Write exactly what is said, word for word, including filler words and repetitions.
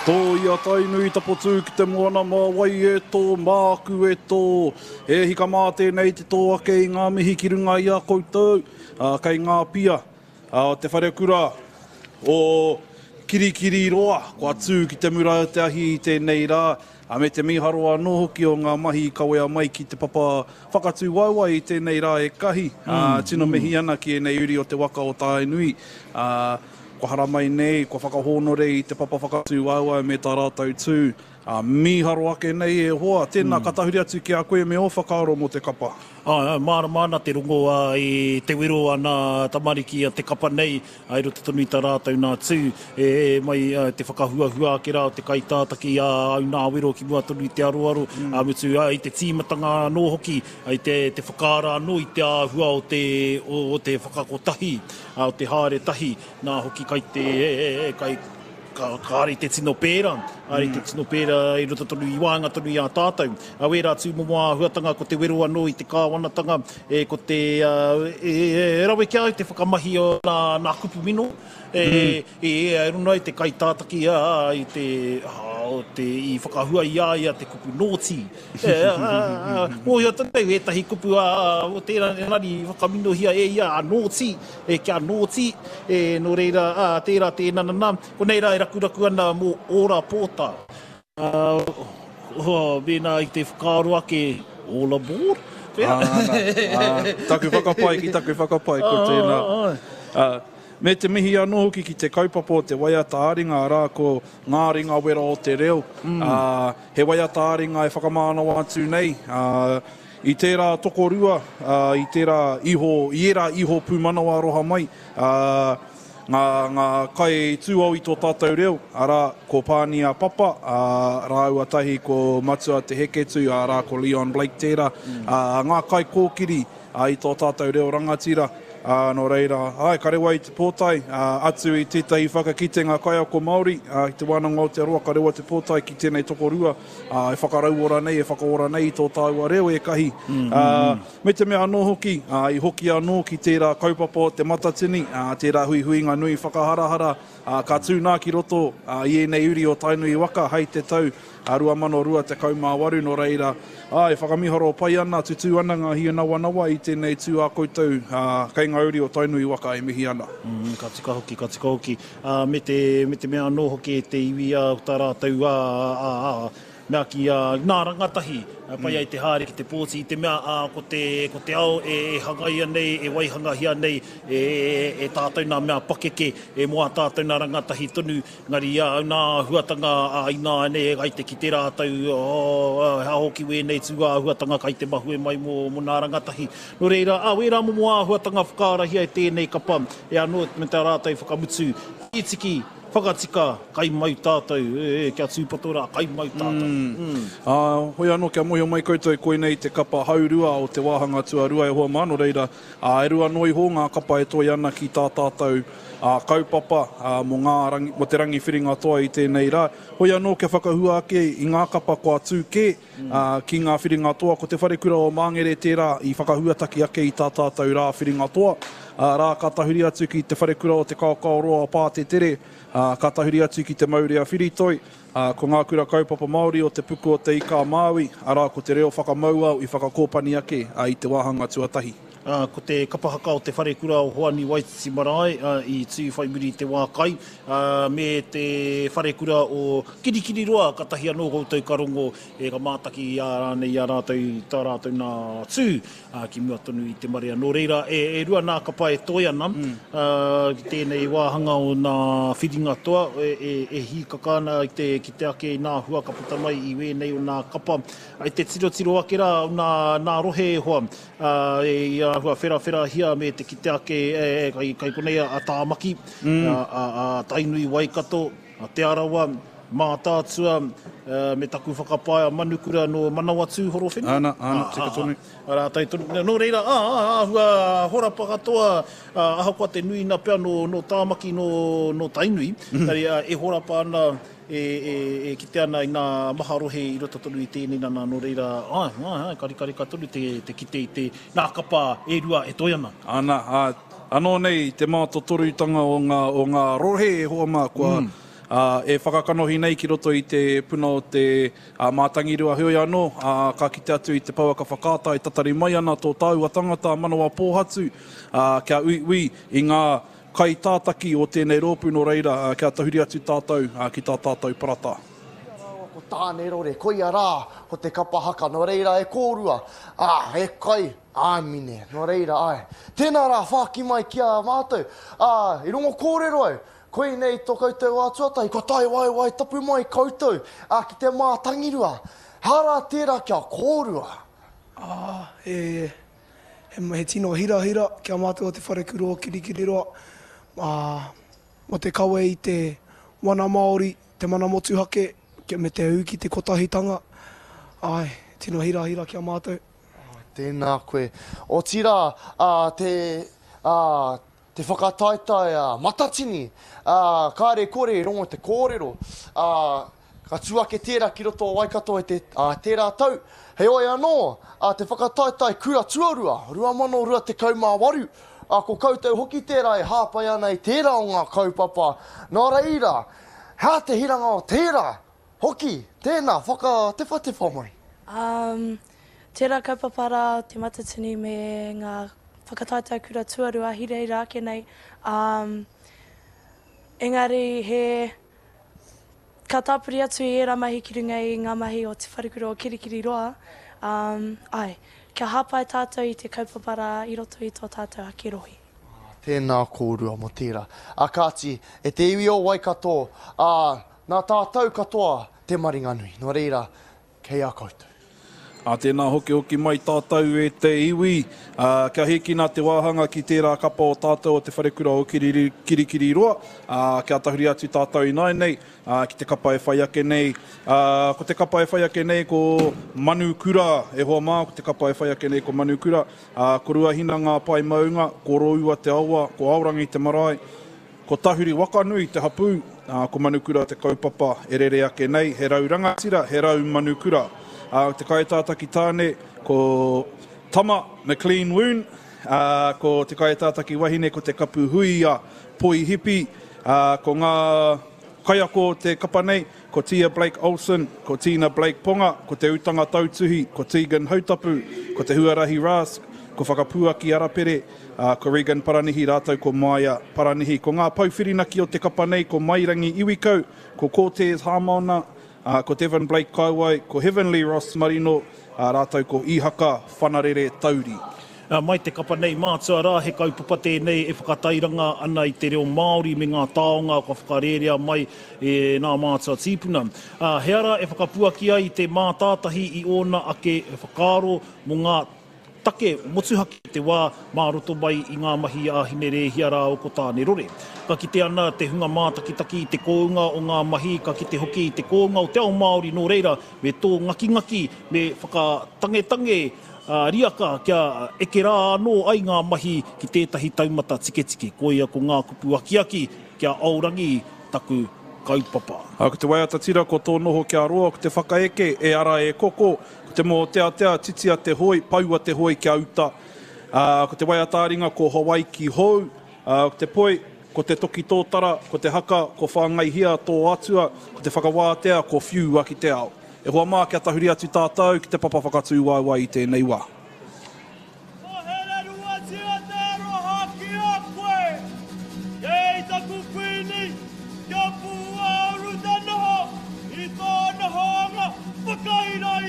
Tō ia tainui tapotu ki te moana mā wai e tō, māku e tō. E hika mā tēnei te tō ake i ngā mihi ki runga i a koutou, uh, kei ngā pia. Uh, te wharekura o kirikiri roa, kua tū ki te mura o te ahi i tēnei rā. A me te miharo anō hoki o ngā mahi kawea mai ki te papa whakatū waiwai i tēnei rā e kahi. Mm, uh, tino mm. mehi ana ki e nei uri o te waka o Tainui. Uh, Ko hara mai nei, ko whakahonore i te papa whakatū waiwai me tā rātou tū. Uh, miharo ake nei e hoa, tēnā mm. katahuri atu ki a koe me o whakaaro mo te kapa. Ah, māna māna te rongo uh, i te wero ana tamariki a te kapa nei, ai ro te tonu i tā rātou nā tū, e, e mai uh, te whakahuahua ake rā o te kaitātaki a uh, au nā wero ki mua tonu i te aroaro, mm. a mutu uh, i te tīmatanga anō hoki, ai te, te whakaara anō i te āhua o te, o, o te whakakotahi, uh, o te hāre tahi, nā hoki kai te, e, e, e, kai ka kāri te tino pēra, ari mm. te tino pēra i roto tonu i wānga tonu i a tātou. A wera tū momoa huatanga ko te wero anō i te kāwanatanga, e ko te, uh, e, e, e rawe kia te whakamahi o nā, nā kupu mino, e, mm. e, e, e runa i te kaitātaki a, i te, a, te, i whakahua i a, i a te kupu nōti. E, o hia tātou, e tahi kupu a, o tēra nari whakamino hia e ia a nōti, e kia nōti, e no reira, a, tēra tēnanana, ko nei rā e rakuraku ana mō ora pōta. Uh, oh, bēnā i te whakaaro ake, all aboard? Ah, ah, taku whakapai ki taku whakapai ko tēnā. Uh, me te mihi anō hoki ki te kaupapa o te waiata āringa rā ko ngā ringa wera o te reo. Mm. Uh, he waiata āringa e whakamānawa atu nei. Uh, I tērā tokorua, uh, i tērā iho, i era iho pūmanawa roha mai, uh, ngā, ngā kai tūau i tō tātou reo, arā ko Pānia Papa, uh, rā ua tahi ko Matua Te Heketu, arā ko Leon Blake tērā, mm. uh, ngā kai kōkiri uh, i tō tātou reo rangatira. Uh, no reira, ai, kare wai te pōtai, uh, atu i tētahi whakakite ngā kai ako Māori, uh, i te wānanga o te aroa, kare wai te pōtai ki tēnei tokorua, uh, e whakarauora nei, e whakaora nei i tō tāua reo e kahi. Mm, uh, mm. Me te mea anō hoki, uh, i hoki anō ki tērā kaupapa o te matatini, uh, tērā hui huinga nui whakaharahara, uh, ka tūnā ki roto, uh, i e nei uri o Tainui waka, hei te tau, a rua mano rua te kaumā waru no reira. Ai, whakamiharo pai ana, tutu ana ngā hia nawa nawa i tēnei tū a koutou, uh, kei ngā uri o Tainui waka e mihi ana. Mm, ka tika hoki, ka tika hoki. Uh, me, te, me te mea anō hoki e te iwi a uh, tā rātou a, a, a, mea ki uh, nā rangatahi, uh, pai ai te hāre ki te pōti, i te mea uh, ko, te, ko te ao e, e hangaia nei, e waihanga hia nei, e, e, e tātou nā mea pakeke, e moa tātou nā rangatahi tonu, ngari uh, nā huatanga uh, i nā nei, e gaite ki te rātou, oh, uh, ha hoki we nei tū a huatanga kai te mahu e mai mo, mo nā rangatahi. No reira, a wera mo moa huatanga whakaarahia e tēnei kapa, e anō me tā rātou whakamutu, i tiki, whakatika, kai mai tātou, e, e, kia tūpatora, kai mai tātou. Mm. Mm. Uh, hoi anō kia mohi o mai koutou koe nei te kapa haurua o te wāhanga tuarua e hoa mano reira. Uh, e rua noi ho ngā kapa e toi ana ki tā tātou uh, kaupapa uh, mo, ngā rangi, mo te rangi whiringa toa i tēnei rā. Hoi anō kia whakahua ake i ngā kapa kua tūke mm. uh, ki ngā whiringa toa. Ko te wharekura o Māngere tērā i whakahuataki ake i tā tātou rā whiringa toa. Uh, rā katahuri atu ki te wharekura o te kaukau roa pā te tere, uh, katahuri atu ki te maurea whiritoi, uh, ko ngā kura kaupapa Māori o te puku o te ika Māui, arā ko te reo whakamauau i whakakōpani ake uh, i te wāhanga tuatahi. Uh, ko te kapahaka o te wharekura o Hoani Waititi Marae uh, i tū whai muri te wākai, uh, me te wharekura o kirikiri roa, katahi anō koutou karongo e ka mātaki i a rānei i a rātou, tā rātou nā tū, uh, ki mua tonu i te marea. Nō reira, e, e rua nā kapa e toi ana, mm. uh, ki tēnei wāhanga o nā whiringa toa, e, e, e hi kakana i te, ki te ake nā hua ka puta mai i wēnei o nā kapa. I te tiro tiro ake rā o nā, nā rohe e hoa, uh, e, uh, hua whera whera hia me te ki te ake e, e, kai, kai konei a Tāmaki, mm. a, a, a Tainui Waikato, a Te Arawa, mā tātua, uh, me taku whakapaia manukura no Manawatu horowhenu. Ana, ana, ah, tika tonu. Ara, tai tonu. No reira, ah, ah, ah, hua horapa katoa, uh, aha koa te nui na pea no, no Tāmaki no, no Tainui, mm. tari uh, e horapa ana, E, e, e ki te ana i ngā maharohe i roto tonu i tēnei nana no reira, ai, ai, ai, kari kari katonu te, te kite i te nā kapa e rua e toi ana. Ana, a, anō nei te mātotorutanga o ngā, o ngā rohe e hoa mā kua, mm. Uh, e whakakanohi nei ki roto i te puna o te uh, mātangirua hui anō, uh, ka kite atu i te pauaka whakāta, e tatari mai ana tō tāua tangata manawa pōhatu, uh, kia ui ui i ngā kai tātaki o tēnei rōpu no reira, uh, kia tahuri atu tātou uh, ki tā tātou parata. Ko tāne rore, koia rā, ko te kapa haka, no reira e kōrua, ah, e kai, āmine, no reira, ai. Tēnā rā, whāki mai kia mātou, ah, i rongo kōrero au, koe nei tō koutou atuatai, ko tai wai wai tapu mai koutou, ah, ki te mātangirua, hara tērā kia kōrua. Ah, e, he, he tino hira hira, kia mātua te wharekuro o kirikiri roa, ah, mo te kawe i te wana Māori, te mana motu hake, kia me te au ki te kotahitanga, ai, tino hira hira kia mātou. Tēnā koe. O tira, uh, te, uh, te whakataitai uh, matatini, uh, kāre kore i rongo te kōrero, uh, ka tuake tērā ki roto o Waikato e te, uh, tērā tau. He oi anō, uh, te whakataitai kura tuarua, rua mano rua te kaumā waru, uh, ko koutou hoki tērā e hāpai ana i tērā o ngā kaupapa. Nā reira, hā te hiranga o tērā, hoki, tēnā, whaka te whatewa mai. Um, tērā kaupapara, te matatini me ngā whakataitai kura tuarua, hirei rāke nei. Um, engari he ka tāpuri atu i era mahi ki runga i ngā mahi o te wharekuro o kirikiri roa. Um, ai, kia hāpai tātou i te kaupapara i roto i tō tātou ake rohi. Tēnā kōrua mo tērā. A kāti, e te iwi o Waikato, a nā tātou katoa te maringanui. No reira, kei a koutou. A tēnā hoki hoki mai tātou e te iwi, uh, kia hiki nā te wāhanga ki tērā kapa o tātou o te wharekura o kiriri, kirikiri roa, uh, kia tahuri atu tātou i nai nei, uh, ki te kapa e whai ake nei. Uh, ko te kapa e whai ake nei ko Manu Kura, e hoa mā, ko te kapa e whai ake nei ko Manu Kura, uh, ko rua hina ngā pai maunga, ko roua te aua, ko aorangi te marae, ko tahuri wakanui te hapū, uh, ko Manu Kura te kaupapa e rere ake nei, he rau rangatira, he rau Manu Kura. Uh, te kaitātaki tāne, ko Tama McLean Woon, uh, ko te kaitātaki wahine, ko te kapu huia Poi Hipi, uh, ko ngā kaiako te kapa nei, ko Tia Blake Olsen, ko Tina Blake Ponga, ko te utanga tautuhi, ko Tegan Hautapu, ko te Huarahi Rask, ko Whakapuaki Arapere, uh, ko Regan Paranihi rātou, ko Maia Paranihi, ko ngā pauwhirinaki o te kapa nei, ko Mairangi Iwikau, ko Cortez Hamona, Uh, ko Devon Blake Kaiwai, ko Heavenly Ross Marino, uh, rātou ko Ihaka Whanarere Tauri. Uh, mai te kapa nei mātua rā, he kaupapa tēnei e whakatairanga ana i te reo Māori me ngā taonga ka whakarerea mai e nā mātua tīpuna. Uh, he ara e whakapuaki ai te mātātahi i ona ake e whakaro mo ngā take motuhaki te wā māroto mai i ngā mahi āhine rehia rā o ko tāne rore. Ka kite ana te hunga mātakitaki i te kounga o ngā mahi, ka kite hoki i te kounga o te ao Māori no reira, me tō ngaki-ngaki, me whakatange-tange uh, riaka kia eke rā anō ai ngā mahi ki tētahi taumata tike-tike. Koia ko ngā kupu aki-aki kia aurangi taku kaupapa. A ko te waiata tira ko tō noho kia roa, ko te whakaeke e ara e koko, ko te mō tea tea titia te hoi, paua te hoi kia uta. Uh, ko te waiata ringa ko Hawaii ki hou, uh, ko te poi, ko te toki tōtara, ko te haka, ko whāngai hia tō atua, ko te whakawātea, ko whiu aki te ao. E hoa mā kia tahuri atu tātou ki te papa whakatū wai wai i tēnei wā. Whakaira